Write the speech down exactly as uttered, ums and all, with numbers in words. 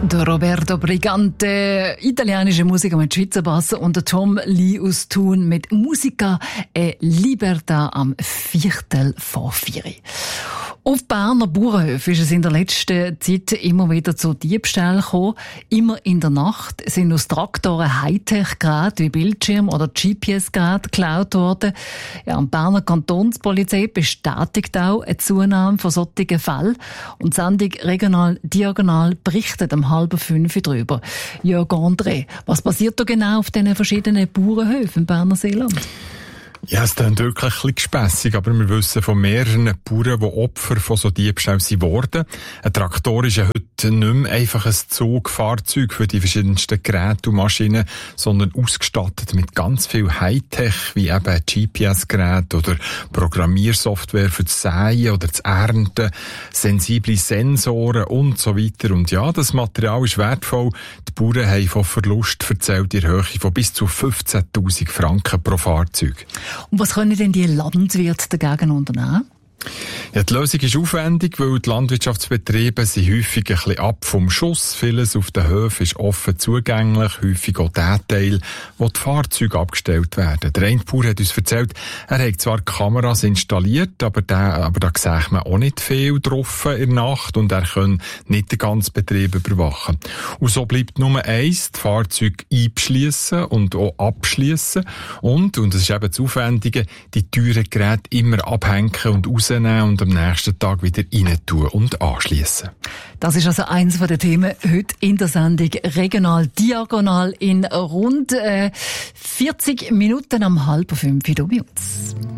Der Roberto Brigante, italienische Musiker mit Schweizer Bass, und der Tom Lee aus Thun mit Musica e Libertà am Viertel vor vier. Auf Berner Bauernhöfen ist es in der letzten Zeit immer wieder zu Diebstählen gekommen. Immer in der Nacht sind aus Traktoren Hightech-Geräte wie Bildschirm oder G P S-Geräte geklaut worden. Ja, und die Berner Kantonspolizei bestätigt auch eine Zunahme von solchen Fällen. Und die Sendung Regional Diagonal berichtet am halb fünf darüber. Jörg André, was passiert da genau auf diesen verschiedenen Bauernhöfen im Berner Seeland? Ja, es klingt wirklich ein bisschen gespässig, aber wir wissen von mehreren Bauern, die Opfer von so Diebstählen sind worden. Ein Traktor ist ja heute nicht mehr einfach ein Zugfahrzeug für die verschiedensten Geräte und Maschinen, sondern ausgestattet mit ganz viel Hightech, wie eben G P S-Geräte oder Programmiersoftware für das Säen oder das Ernten, sensible Sensoren und so weiter. Und ja, das Material ist wertvoll. Die Bauern haben von Verlust erzählt in der Höhe von bis zu fünfzehntausend Franken pro Fahrzeug. Und was können denn die Landwirte dagegen unternehmen? Ja, die Lösung ist aufwendig, weil die Landwirtschaftsbetriebe sind häufig ein bisschen ab vom Schuss. Vieles auf den Höfen ist offen zugänglich, häufig auch der Teil, wo die Fahrzeuge abgestellt werden. Der eine Bauer hat uns erzählt, er hat zwar Kameras installiert, aber da, aber da sieht man auch nicht viel drauf in der Nacht und er kann nicht den ganzen Betrieb überwachen. Und so bleibt nur eins, die Fahrzeuge einschliessen und auch abschliessen und, und das ist eben das Aufwendige, die teuren Geräte immer abhängen und rausnehmen und am nächsten Tag wieder rein tun und anschliessen. Das ist also eines der Themen heute in der Sendung Regional Diagonal in rund äh, vierzig Minuten am halb fünf bei uns.